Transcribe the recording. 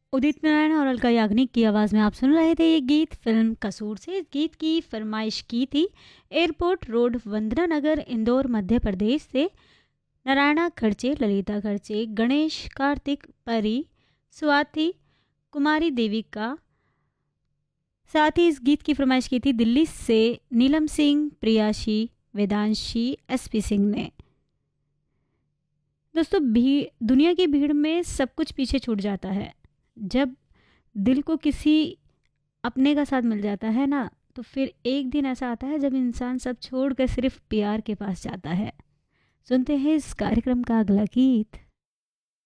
उदित नारायण और अलका याग्निक की आवाज़ में आप सुन रहे थे ये गीत फिल्म कसूर से। इस गीत की फरमाइश की थी एयरपोर्ट रोड, वंदना नगर, इंदौर, मध्य प्रदेश से नारायणा खर्चे, ललिता खर्चे, गणेश, कार्तिक, परी, स्वाति, कुमारी देविका। साथ ही इस गीत की फरमाइश की थी दिल्ली से नीलम सिंह, प्रियाशी, वेदांशी, एसपी सिंह ने। दोस्तों, दुनिया की भीड़ में सब कुछ पीछे छूट जाता है। जब दिल को किसी अपने का साथ मिल जाता है ना, तो फिर एक दिन ऐसा आता है जब इंसान सब छोड़कर सिर्फ प्यार के पास जाता है। सुनते हैं इस कार्यक्रम का अगला गीत।